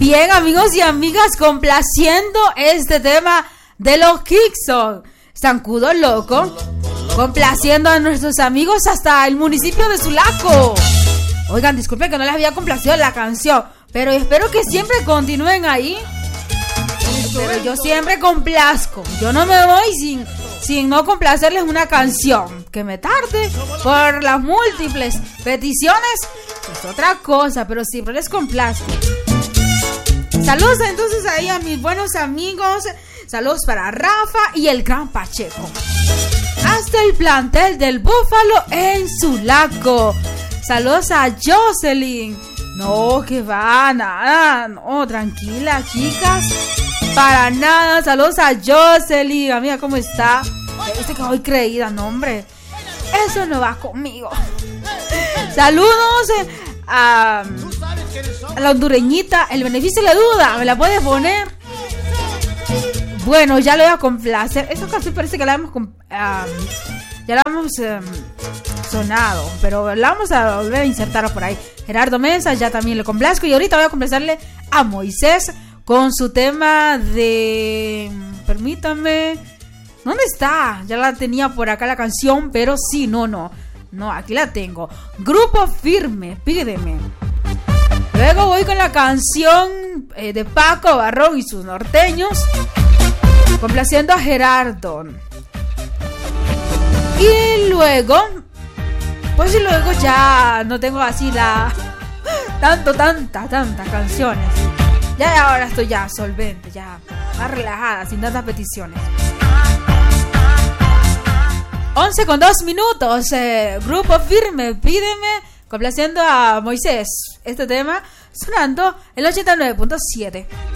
Bien, amigos y amigas, complaciendo este tema de los Kixon, Zancudo Loco, complaciendo a nuestros amigos hasta el municipio de Sulaco. Oigan, disculpen que no les había complacido la canción, pero espero que siempre continúen ahí. Pero yo siempre complazco. Yo no me voy sin no complacerles una canción. Que me tarde por las múltiples peticiones es otra cosa, pero siempre les complazco. Saludos entonces ahí a mis buenos amigos. Saludos para Rafa y el Gran Pacheco. Hasta el plantel del Búfalo en Sulaco. Saludos a Jocelyn. No, que va, nada. No, tranquila, chicas. Para nada. Saludos a Jocelyn. Amiga, ¿cómo está? Que hoy creída, no, hombre. Eso no va conmigo. Saludos a la hondureñita. El beneficio de la duda. ¿Me la puedes poner? Bueno, ya le voy a complacer. Esa canción parece que la hemos ya la hemos sonado, pero la vamos a volver a insertar por ahí. Gerardo Mesa, ya también le complazco. Y ahorita voy a complacerle a Moisés con su tema de... Permítame. ¿Dónde está? Ya la tenía por acá la canción, pero sí, no, aquí la tengo. Grupo Firme, Pídeme. Luego voy con la canción de Paco Barrón y sus norteños, complaciendo a Gerardo. Y luego ya no tengo así tantas canciones. Ya ahora estoy ya solvente, ya más relajada, sin tantas peticiones. 11:02. Grupo Firme, Pídeme, complaciendo a Moisés. Este tema sonando el 89.7.